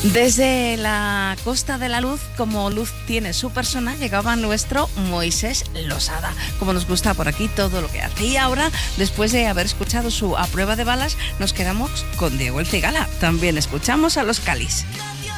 Desde la Costa de la Luz, como luz tiene su persona, llegaba nuestro Moisés Losada. Como nos gusta por aquí todo lo que hace. Y ahora, después de haber escuchado su A Prueba de Balas, nos quedamos con Diego El Cigala. También escuchamos a los Calis.